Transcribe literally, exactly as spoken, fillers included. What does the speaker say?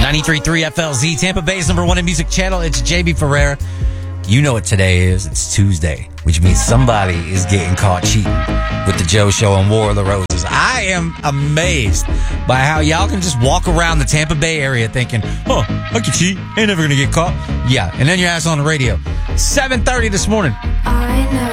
ninety-three point three F L Z, Tampa Bay's number one in music channel. It's J B Ferreira. You know what today is. It's Tuesday, which means somebody is getting caught cheating with the Joe Show and War of the Roses. I am amazed by how y'all can just walk around the Tampa Bay area thinking, oh, I can cheat. Ain't never going to get caught. Yeah, and then your ass on the radio. seven thirty this morning. I know.